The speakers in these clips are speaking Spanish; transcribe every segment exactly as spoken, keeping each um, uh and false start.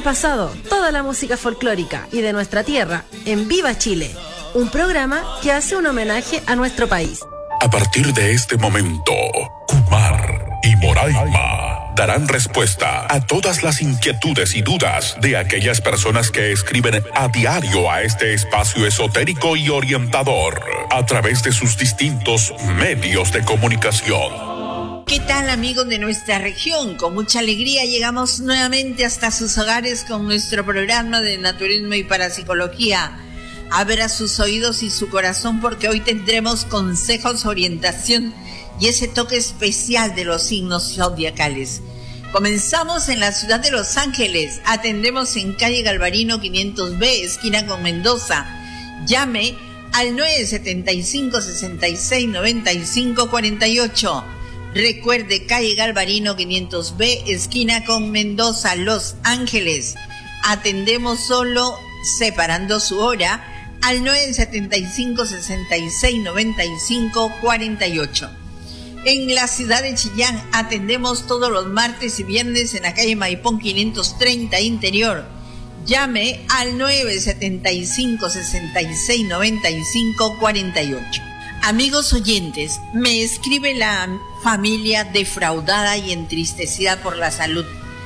ha pasado toda la música folclórica y de nuestra tierra en Viva Chile, un programa que hace un homenaje a nuestro país. A partir de este momento, Kumar y Moraima darán respuesta a todas las inquietudes y dudas de aquellas personas que escriben a diario a este espacio esotérico y orientador a través de sus distintos medios de comunicación. ¿Qué tal, amigos de nuestra región? Con mucha alegría llegamos nuevamente hasta sus hogares con nuestro programa de naturismo y parapsicología. Abra sus oídos y su corazón porque hoy tendremos consejos, orientación y ese toque especial de los signos zodiacales. Comenzamos en la ciudad de Los Ángeles. Atendemos en calle Galvarino quinientos B, esquina con Mendoza. Llame al nueve setenta y cinco, sesenta y seis, noventa y cinco, cuarenta y ocho. Recuerde, calle Galvarino quinientos B, esquina con Mendoza, Los Ángeles. Atendemos solo separando su hora al nueve setenta y cinco, sesenta y seis, noventa y cinco, cuarenta y ocho. En la ciudad de Chillán atendemos todos los martes y viernes en la calle Maipón quinientos treinta Interior. Llame al nueve setenta y cinco, sesenta y seis, noventa y cinco, cuarenta y ocho. Amigos oyentes, me escribe la familia defraudada y entristecida por la salud.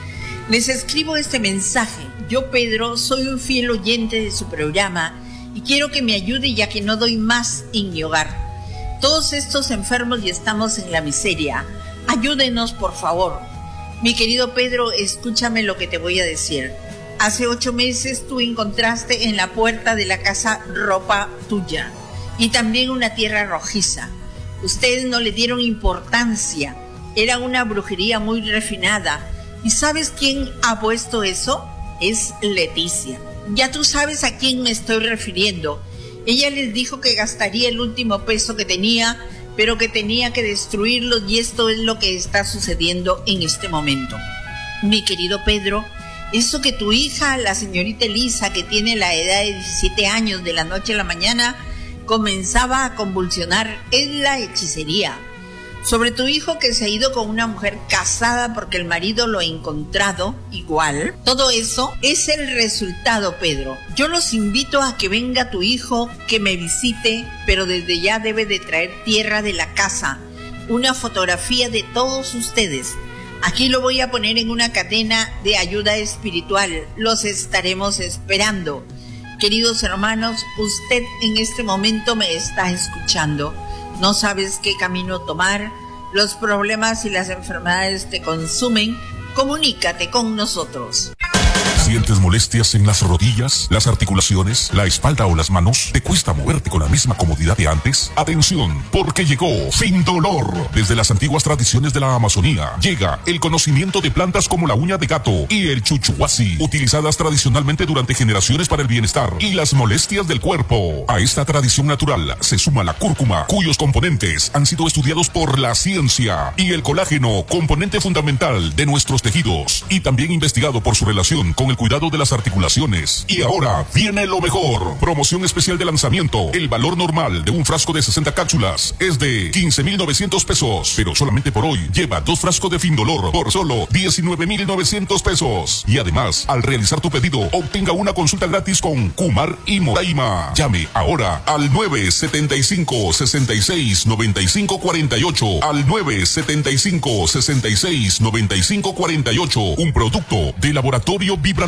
Les escribo este mensaje. Yo, Pedro, soy un fiel oyente de su programa y quiero que me ayude ya que no doy más en mi hogar. Todos estos enfermos y estamos en la miseria. Ayúdenos, por favor. Mi querido Pedro, escúchame lo que te voy a decir. Hace ocho meses tú encontraste en la puerta de la casa ropa tuya y también una tierra rojiza. Ustedes no le dieron importancia. Era una brujería muy refinada. ¿Y sabes quién ha puesto eso? Es Leticia. Ya tú sabes a quién me estoy refiriendo. Ella les dijo que gastaría el último peso que tenía, pero que tenía que destruirlo, y esto es lo que está sucediendo en este momento. Mi querido Pedro, eso que tu hija, la señorita Elisa, que tiene la edad de diecisiete años, de la noche a la mañana comenzaba a convulsionar, es la hechicería. Sobre tu hijo que se ha ido con una mujer casada porque el marido lo ha encontrado igual. Todo eso es el resultado, Pedro. Yo los invito a que venga tu hijo, que me visite, pero desde ya debe de traer tierra de la casa, una fotografía de todos ustedes. Aquí lo voy a poner en una cadena de ayuda espiritual. Los estaremos esperando. Queridos hermanos, usted en este momento me está escuchando. No sabes qué camino tomar, los problemas y las enfermedades te consumen. Comunícate con nosotros. ¿Sientes molestias en las rodillas, las articulaciones, la espalda o las manos? ¿Te cuesta moverte con la misma comodidad de antes? Atención, porque llegó Findolor. Desde las antiguas tradiciones de la Amazonía llega el conocimiento de plantas como la uña de gato y el chuchuhuasi, utilizadas tradicionalmente durante generaciones para el bienestar y las molestias del cuerpo. A esta tradición natural se suma la cúrcuma, cuyos componentes han sido estudiados por la ciencia, y el colágeno, componente fundamental de nuestros tejidos, y también investigado por su relación con el cuidado de las articulaciones. Y ahora viene lo mejor. Promoción especial de lanzamiento. El valor normal de un frasco de sesenta cápsulas es de quince mil novecientos pesos, pero solamente por hoy lleva dos frascos de Findolor por solo diecinueve mil novecientos pesos. Y además, al realizar tu pedido, obtenga una consulta gratis con Kumar y Moraima. Llame ahora al nueve setenta y cinco, sesenta y seis, noventa y cinco, cuarenta y ocho, al nueve setenta y cinco, sesenta y seis, noventa y cinco, cuarenta y ocho. Un producto de Laboratorio Vibralab.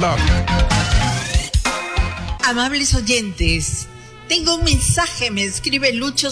Amables oyentes, tengo un mensaje, me escribe Lucho